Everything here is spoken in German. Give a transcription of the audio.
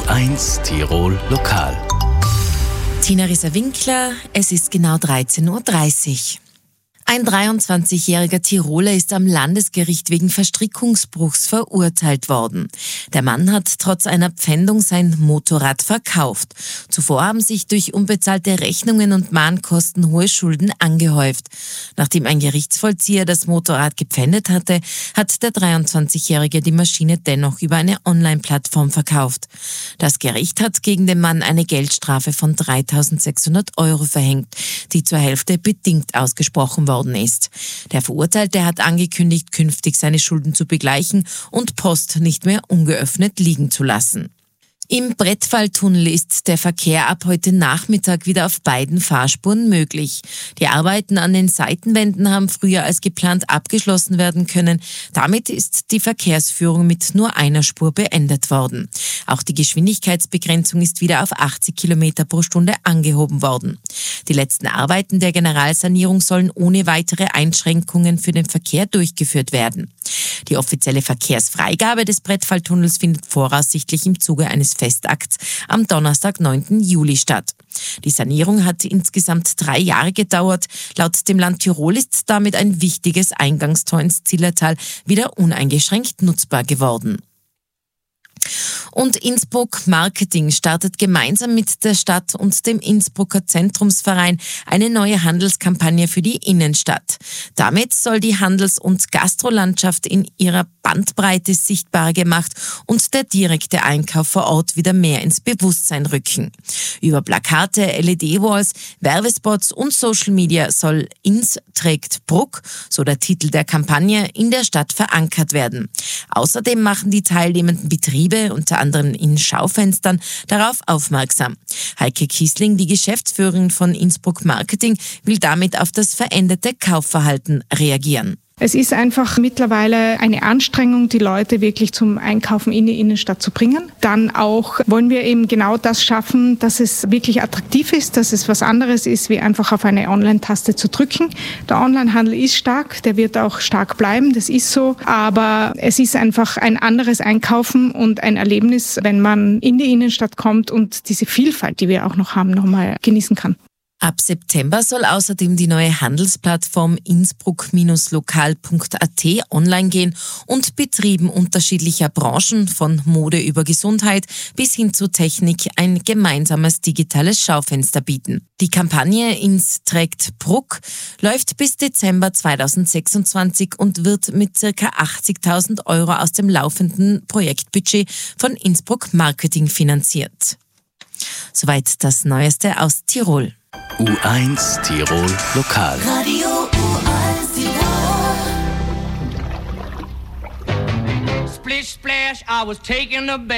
U1 Tirol Lokal. Tina Rieser-Winkler, es ist genau 13.30 Uhr. Ein 23-jähriger Tiroler ist am Landesgericht wegen Verstrickungsbruchs verurteilt worden. Der Mann hat trotz einer Pfändung sein Motorrad verkauft. Zuvor haben sich durch unbezahlte Rechnungen und Mahnkosten hohe Schulden angehäuft. Nachdem ein Gerichtsvollzieher das Motorrad gepfändet hatte, hat der 23-Jährige die Maschine dennoch über eine Online-Plattform verkauft. Das Gericht hat gegen den Mann eine Geldstrafe von 3.600 € verhängt, die zur Hälfte bedingt ausgesprochen worden ist. Der Verurteilte hat angekündigt, künftig seine Schulden zu begleichen und Post nicht mehr ungeöffnet liegen zu lassen. Im Brettfalltunnel ist der Verkehr ab heute Nachmittag wieder auf beiden Fahrspuren möglich. Die Arbeiten an den Seitenwänden haben früher als geplant abgeschlossen werden können. Damit ist die Verkehrsführung mit nur einer Spur beendet worden. Auch die Geschwindigkeitsbegrenzung ist wieder auf 80 km pro Stunde angehoben worden. Die letzten Arbeiten der Generalsanierung sollen ohne weitere Einschränkungen für den Verkehr durchgeführt werden. Die offizielle Verkehrsfreigabe des Brettfalltunnels findet voraussichtlich im Zuge eines Festakts am Donnerstag, 9. Juli statt. Die Sanierung hat insgesamt 3 Jahre gedauert. Laut dem Land Tirol ist damit ein wichtiges Eingangstor ins Zillertal wieder uneingeschränkt nutzbar geworden. Und Innsbruck Marketing startet gemeinsam mit der Stadt und dem Innsbrucker Zentrumsverein eine neue Handelskampagne für die Innenstadt. Damit soll die Handels- und Gastrolandschaft in ihrer Bandbreite sichtbarer gemacht und der direkte Einkauf vor Ort wieder mehr ins Bewusstsein rücken. Über Plakate, LED-Walls, Werbespots und Social Media soll Inns trägt Bruck, so der Titel der Kampagne, in der Stadt verankert werden. Außerdem machen die teilnehmenden Betriebe, unter anderem in Schaufenstern, darauf aufmerksam. Heike Kiesling, die Geschäftsführerin von Innsbruck Marketing, will damit auf das veränderte Kaufverhalten reagieren. Es ist einfach mittlerweile eine Anstrengung, die Leute wirklich zum Einkaufen in die Innenstadt zu bringen. Dann auch wollen wir eben genau das schaffen, dass es wirklich attraktiv ist, dass es was anderes ist, wie einfach auf eine Online-Taste zu drücken. Der Onlinehandel ist stark, der wird auch stark bleiben, das ist so. Aber es ist einfach ein anderes Einkaufen und ein Erlebnis, wenn man in die Innenstadt kommt und diese Vielfalt, die wir auch noch haben, nochmal genießen kann. Ab September soll außerdem die neue Handelsplattform innsbruck-lokal.at online gehen und Betrieben unterschiedlicher Branchen von Mode über Gesundheit bis hin zu Technik ein gemeinsames digitales Schaufenster bieten. Die Kampagne Inns trägt Bruck läuft bis Dezember 2026 und wird mit ca. 80.000 € aus dem laufenden Projektbudget von Innsbruck Marketing finanziert. Soweit das Neueste aus Tirol. U1 Tirol Lokal. Radio U1 Tirol. Splish splash, I was taking a bath.